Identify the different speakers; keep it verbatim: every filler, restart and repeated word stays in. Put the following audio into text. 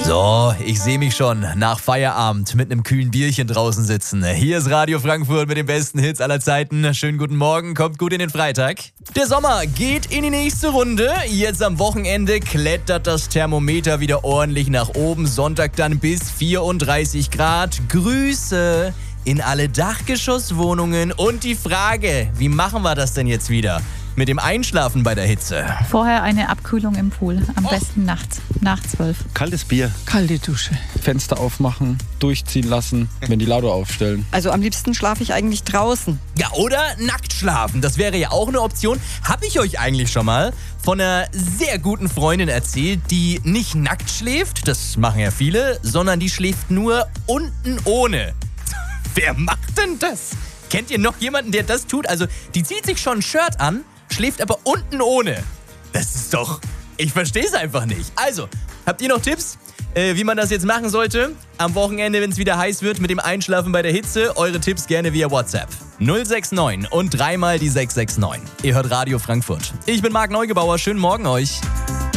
Speaker 1: So, ich sehe mich schon nach Feierabend mit einem kühlen Bierchen draußen sitzen. Hier ist Radio Frankfurt mit den besten Hits aller Zeiten. Schönen guten Morgen, kommt gut in den Freitag. Der Sommer geht in die nächste Runde. Jetzt am Wochenende klettert das Thermometer wieder ordentlich nach oben. Sonntag dann bis vierunddreißig Grad. Grüße in alle Dachgeschosswohnungen. Und die Frage, wie machen wir das denn jetzt wieder? Mit dem Einschlafen bei der Hitze.
Speaker 2: Vorher eine Abkühlung im Pool. Am oh. besten nachts, nach zwölf.
Speaker 3: Kaltes Bier.
Speaker 4: Kalte Dusche.
Speaker 5: Fenster aufmachen, durchziehen lassen, Ventilator aufstellen.
Speaker 6: Also am liebsten schlafe ich eigentlich draußen.
Speaker 1: Ja, oder nackt schlafen. Das wäre ja auch eine Option. Habe ich euch eigentlich schon mal von einer sehr guten Freundin erzählt, die nicht nackt schläft, das machen ja viele, sondern die schläft nur unten ohne. Wer macht denn das? Kennt ihr noch jemanden, der das tut? Also, die zieht sich schon ein Shirt an, schläft aber unten ohne. Das ist doch... Ich verstehe es einfach nicht. Also, habt ihr noch Tipps, äh, wie man das jetzt machen sollte? Am Wochenende, wenn es wieder heiß wird mit dem Einschlafen bei der Hitze, eure Tipps gerne via WhatsApp. null sechs neun und dreimal die sechs sechs neun. Ihr hört Radio Frankfurt. Ich bin Marc Neugebauer. Schönen Morgen euch.